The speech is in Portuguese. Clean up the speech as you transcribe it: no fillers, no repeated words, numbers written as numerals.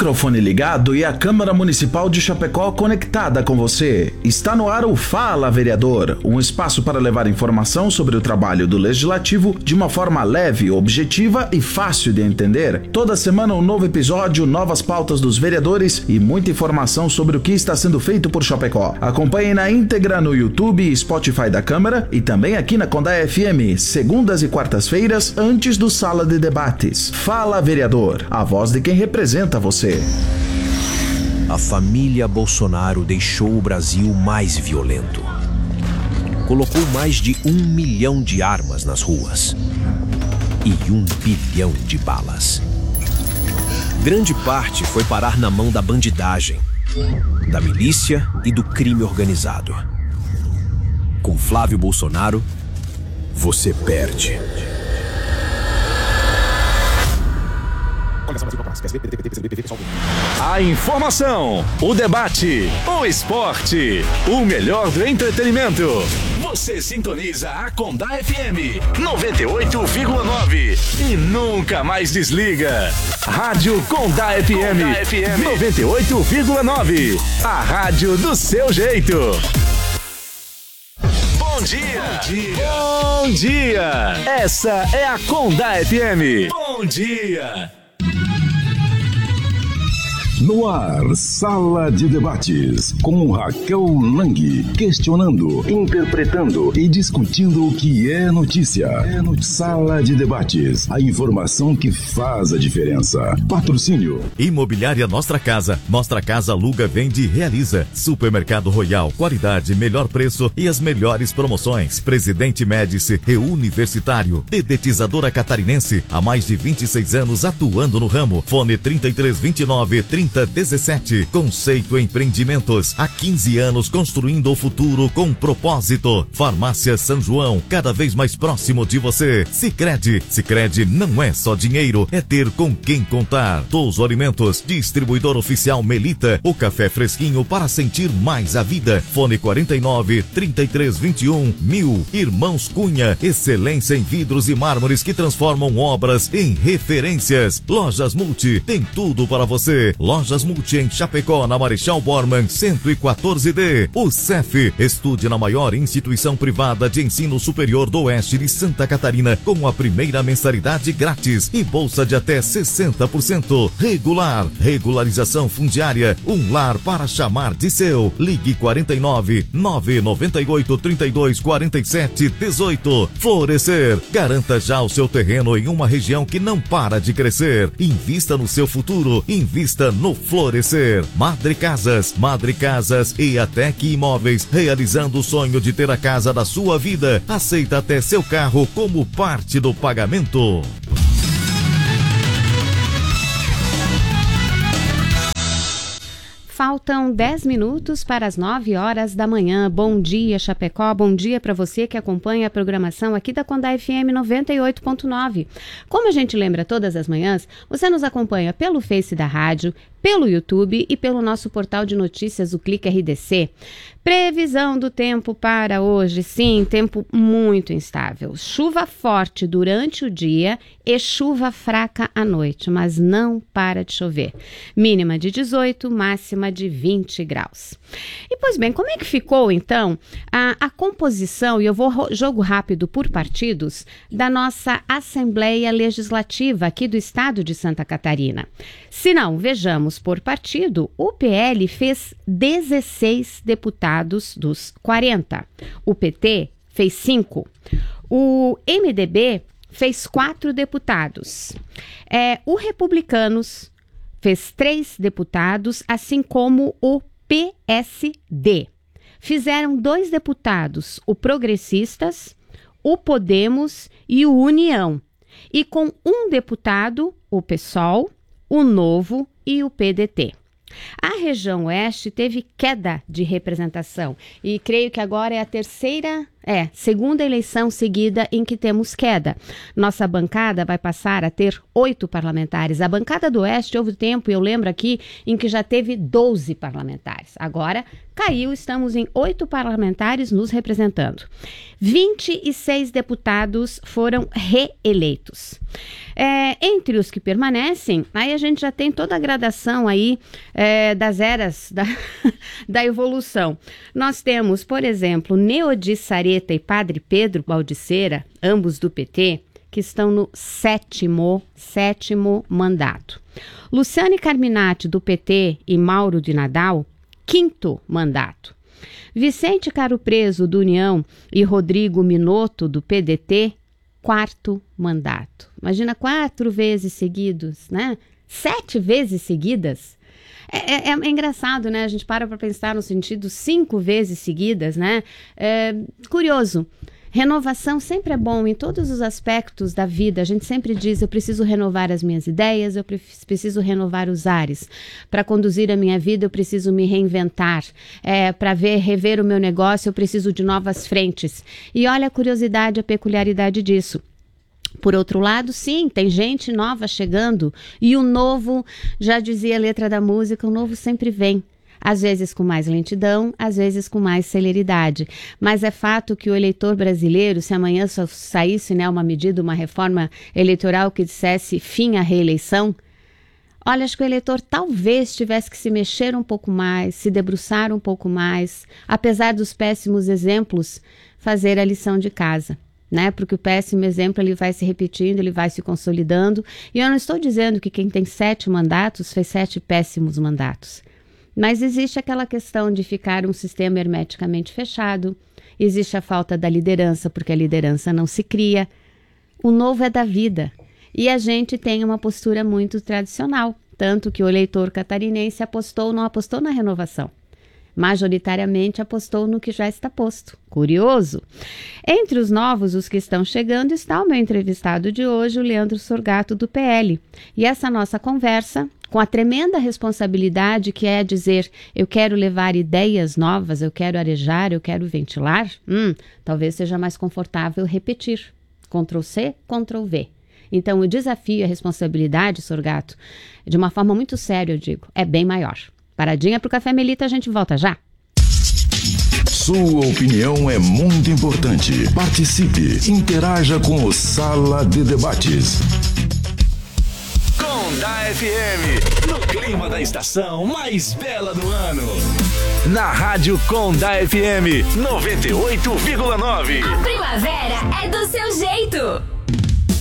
microfone ligado e a Câmara Municipal de Chapecó conectada com você. Está no ar o Fala Vereador, um espaço para levar informação sobre o trabalho do Legislativo de uma forma leve, objetiva e fácil de entender. Toda semana um novo episódio, novas pautas dos vereadores e muita informação sobre o que está sendo feito por Chapecó. Acompanhe na íntegra no YouTube e Spotify da Câmara e também aqui na Condá FM, segundas e quartas-feiras, antes do Sala de Debates. Fala Vereador, a voz de quem representa você. A família Bolsonaro deixou o Brasil mais violento. Colocou mais de 1 milhão de armas nas ruas e 1 bilhão de balas. Grande parte foi parar na mão da bandidagem, da milícia e do crime organizado. Com Flávio Bolsonaro, você perde. A informação, o debate, o esporte, o melhor do entretenimento. Você sintoniza a Condá FM 98,9 e nunca mais desliga. Rádio Condá FM 98,9. A rádio do seu jeito. Bom dia. Bom dia. Essa é a Condá FM. Bom dia. No ar, Sala de Debates, com Raquel Lang, questionando, interpretando e discutindo o que é notícia. Sala de Debates, a informação que faz a diferença. Patrocínio. Imobiliária Nostra Casa. Nostra Casa aluga, vende e realiza. Supermercado Royal, qualidade, melhor preço e as melhores promoções. Presidente Médici e Universitário. Dedetizadora Catarinense, há mais de 26 anos atuando no ramo. Fone 3329-3017. Conceito Empreendimentos, há 15 anos construindo o futuro com propósito. Farmácia São João, cada vez mais próximo de você. Sicredi não é só dinheiro, é ter com quem contar. Touso Alimentos, distribuidor oficial Melita, o café fresquinho para sentir mais a vida. Fone 49-3321-1000. Irmãos Cunha, excelência em vidros e mármores que transformam obras em referências. Lojas Multi, tem tudo para você. Lojas Multi em Chapecó, na Marechal Bormann 114D. O CEF, estude na maior instituição privada de ensino superior do oeste de Santa Catarina, com a primeira mensalidade grátis e bolsa de até 60%. Regular, regularização fundiária, um lar para chamar de seu. Ligue 49-998-32-47-18. Florescer, garanta já o seu terreno em uma região que não para de crescer. Invista no seu futuro, invista no Florescer. Madre Casas e Atec Imóveis, realizando o sonho de ter a casa da sua vida. Aceita até seu carro como parte do pagamento. Faltam 10 minutos para as 9 horas da manhã. Bom dia, Chapecó. Bom dia para você que acompanha a programação aqui da Condá FM 98.9. Como a gente lembra todas as manhãs, você nos acompanha pelo Face da rádio, pelo YouTube e pelo nosso portal de notícias, o Clique RDC. Previsão do tempo para hoje, sim, tempo muito instável. Chuva forte durante o dia e chuva fraca à noite, mas não para de chover. Mínima de 18, máxima de 20 graus. E pois bem, como é que ficou então a composição, e eu vou jogo rápido por partidos, da nossa Assembleia Legislativa aqui do estado de Santa Catarina? Se não, vejamos por partido, o PL fez 16 deputados dos 40. O PT fez 5. O MDB fez 4 deputados. O Republicanos fez 3 deputados, assim como o PSD. Fizeram 2 deputados, o Progressistas, o Podemos e o União. E com 1 deputado, o PSOL, o Novo e o PDT. A região oeste teve queda de representação e creio que agora é a terceira Segunda eleição seguida em que temos queda. Nossa bancada vai passar a ter 8 parlamentares. A bancada do Oeste houve tempo, eu lembro aqui, em que já teve 12 parlamentares. Agora caiu, estamos em 8 parlamentares nos representando. 26 deputados foram reeleitos. Entre os que permanecem, aí a gente já tem toda a gradação aí das eras da evolução. Nós temos, por exemplo, Neodi Sareta e Padre Pedro Baldiceira, ambos do PT, que estão no sétimo mandato. Luciane Carminati, do PT, e Mauro de Nadal, 5º mandato. Vicente Caro Preso, do União, e Rodrigo Minotto, do PDT, 4º mandato. Imagina 4 vezes seguidos, né? 7 vezes seguidas. É engraçado, né? A gente para pensar no sentido 5 vezes seguidas, né? Curioso. Renovação sempre é bom em todos os aspectos da vida. A gente sempre diz, eu preciso renovar as minhas ideias, eu preciso renovar os ares. Para conduzir a minha vida, eu preciso me reinventar. Para rever o meu negócio, eu preciso de novas frentes. E olha a curiosidade, a peculiaridade disso. Por outro lado, sim, tem gente nova chegando e o novo, já dizia a letra da música, o novo sempre vem. Às vezes com mais lentidão, às vezes com mais celeridade. Mas é fato que o eleitor brasileiro, se amanhã só saísse, né, uma medida, uma reforma eleitoral que dissesse fim à reeleição, olha, acho que o eleitor talvez tivesse que se mexer um pouco mais, se debruçar um pouco mais, apesar dos péssimos exemplos, fazer a lição de casa. Né? Porque o péssimo exemplo ele vai se repetindo, ele vai se consolidando. E eu não estou dizendo que quem tem 7 mandatos fez 7 péssimos mandatos. Mas existe aquela questão de ficar um sistema hermeticamente fechado, existe a falta da liderança, porque a liderança não se cria. O novo é da vida. E a gente tem uma postura muito tradicional, tanto que o eleitor catarinense não apostou na renovação. Majoritariamente apostou no que já está posto. Curioso. Entre os novos, os que estão chegando, está o meu entrevistado de hoje, o Leandro Sorgato, do PL. E essa nossa conversa, com a tremenda responsabilidade que é dizer, eu quero levar ideias novas, eu quero arejar, eu quero ventilar, talvez seja mais confortável repetir. Ctrl+C, Ctrl+V. Então, o desafio e a responsabilidade, Sorgato, de uma forma muito séria, eu digo, é bem maior. Paradinha pro Café Melita, a gente volta já. Sua opinião é muito importante. Participe, interaja com o Sala de Debates. Conda FM, no clima da estação mais bela do ano. Na Rádio Conda FM 98,9. A primavera é do seu jeito.